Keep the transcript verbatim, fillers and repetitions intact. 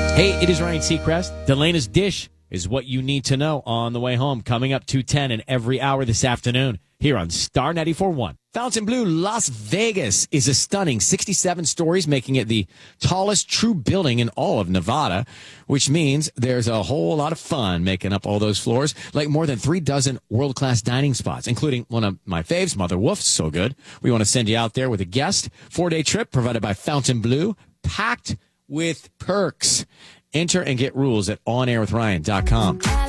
Hey, it is Ryan Seacrest. Delena's Dish is what you need to know on the way home. Coming up two ten and every hour this afternoon here on Star ninety-four point one. Fontainebleau, Las Vegas is a stunning sixty-seven stories, making it the tallest true building in all of Nevada, which means there's a whole lot of fun making up all those floors, like more than three dozen world-class dining spots, including one of my faves, Mother Wolf. So good. We want to send you out there with a guest. Four-day trip provided by Fontainebleau, packed with perks. Enter and get rules at on air with ryan dot com.